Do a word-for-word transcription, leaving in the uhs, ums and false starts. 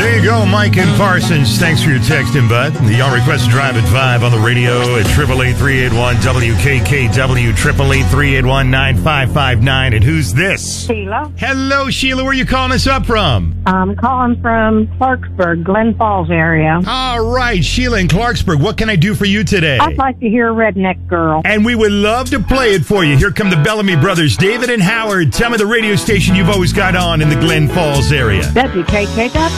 There you go, Mike and Parsons. Thanks for your texting, bud. Y'all request to drive at five on the radio at triple eight three eight one W K K W, triple eight three eight one nine five five nine. And who's this? Sheila. Hello, Sheila. Where are you calling us up from? I'm calling from Clarksburg, Glen Falls area. All right, Sheila in Clarksburg. What can I do for you today? I'd like to hear Redneck Girl. And we would love to play it for you. Here come the Bellamy brothers, David and Howard. Tell me the radio station you've always got on in the Glen Falls area. W K K W.